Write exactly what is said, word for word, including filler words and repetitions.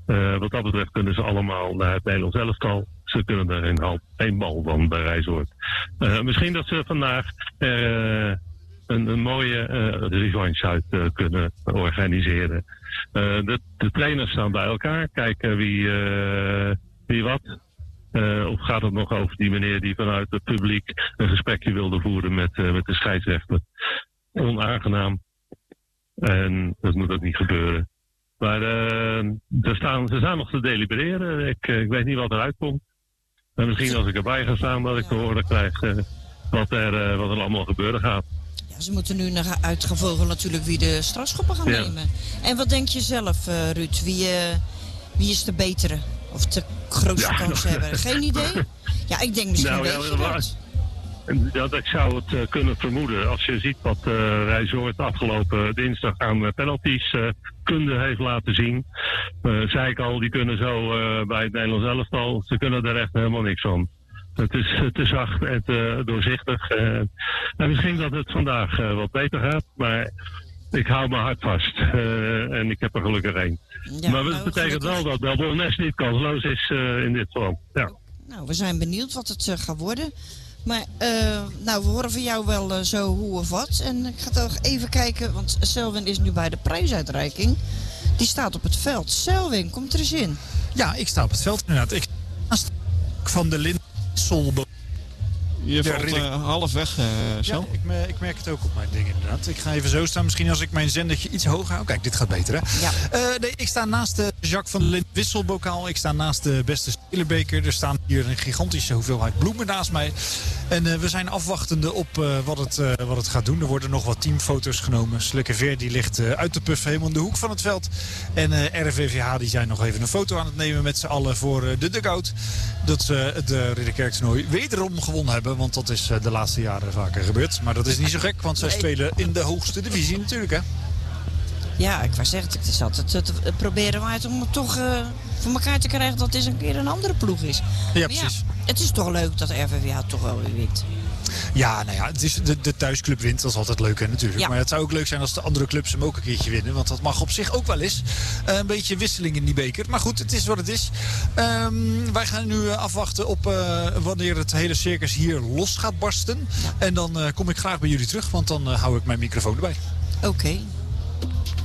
Uh, wat dat betreft kunnen ze allemaal naar het Nederlands elftal. Ze kunnen er een half één bal van bij Rijsoord. Uh, misschien dat ze vandaag uh, een, een mooie uh, revanche uit uh, kunnen organiseren. Uh, de, de trainers staan bij elkaar, kijken wie, uh, wie wat. Uh, of gaat het nog over die meneer die vanuit het publiek een gesprekje wilde voeren met, uh, met de scheidsrechter? Onaangenaam. En dat moet ook niet gebeuren. Maar uh, er staan, ze staan nog te delibereren. Ik, uh, ik weet niet wat eruit komt. En misschien als ik erbij ga staan dat ik te horen krijg uh, wat, er, uh, wat er allemaal gebeuren gaat. Ja, ze moeten nu naar uitgevolgen natuurlijk wie de strafschoppen gaan ja. nemen. En wat denk je zelf, uh, Ruud? Wie, uh, wie is de betere? Of de grootste ja, kans hebben? Geen idee? Ja, ik denk misschien nou, een beetje ja, dat. Dat, ik zou het uh, kunnen vermoeden. Als je ziet wat uh, Rijsoord afgelopen dinsdag aan uh, penalties uh, kunde heeft laten zien. Uh, zei ik al, die kunnen zo uh, bij het Nederlands elftal. Ze kunnen er echt helemaal niks van. Het is te zacht en te doorzichtig. Uh, en misschien dat het vandaag uh, wat beter gaat. Maar ik hou mijn hart vast. Uh, en ik heb er gelukkig één. Ja, maar dat nou, betekent gelukkig... wel dat Belbonnes niet kansloos is uh, in dit land. Ja. Nou, we zijn benieuwd wat het uh, gaat worden. Maar uh, nou, we horen van jou wel uh, zo hoe of wat. En ik ga toch even kijken, want Selwyn is nu bij de prijsuitreiking. Die staat op het veld. Selwyn, komt er eens in. Ja, ik sta op het veld inderdaad. Ik sta van de Linsolbo. Je valt uh, half weg, uh, ja, ik, me, ik merk het ook op mijn ding inderdaad. Ik ga even zo staan. Misschien als ik mijn zendertje iets hoger hou. Kijk, dit gaat beter hè. Ja. Uh, nee, ik sta naast de Jacques van der Linden wisselbokaal. Ik sta naast de beste spelerbeker. Er staan hier een gigantische hoeveelheid bloemen naast mij. En uh, we zijn afwachtende op uh, wat, het, uh, wat het gaat doen. Er worden nog wat teamfoto's genomen. Slukkeveer die ligt uh, uit de puff helemaal in de hoek van het veld. En uh, R V V H die zijn nog even een foto aan het nemen met z'n allen voor uh, de dugout. Dat ze het uh, Ridderkerk-toernooi wederom gewonnen hebben. Want dat is uh, de laatste jaren vaker gebeurd. Maar dat is niet zo gek, want zij spelen in de hoogste divisie natuurlijk hè. Ja, ik wou zeggen, het is altijd het proberen waard om het toch uh, voor elkaar te krijgen dat het eens een keer een andere ploeg is. Ja, precies. Ja, het is toch leuk dat R V V H toch wel weer wint. Ja, nou ja, het is de, de thuisclub wint, dat is altijd leuk hè, natuurlijk. Ja. Maar het zou ook leuk zijn als de andere clubs hem ook een keertje winnen. Want dat mag op zich ook wel eens. Uh, een beetje wisseling in die beker. Maar goed, het is wat het is. Um, wij gaan nu afwachten op uh, wanneer het hele circus hier los gaat barsten. Ja. En dan uh, kom ik graag bij jullie terug, want dan uh, hou ik mijn microfoon erbij. Oké. Okay.